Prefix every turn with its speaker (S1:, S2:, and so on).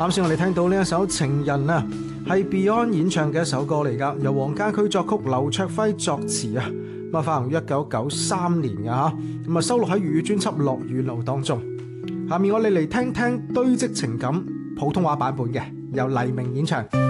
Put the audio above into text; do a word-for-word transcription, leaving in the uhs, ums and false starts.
S1: 啱先我哋聽到呢一首《情人》啊，係 Beyond 演唱嘅一首歌嚟噶，由黃家駒作曲，劉卓輝作詞啊，咁啊發行於一九九三年嘅吓，咁啊收錄喺粵語專輯《落雨路》當中。下面我哋嚟聽聽堆積情感普通話版本嘅，由黎明演唱。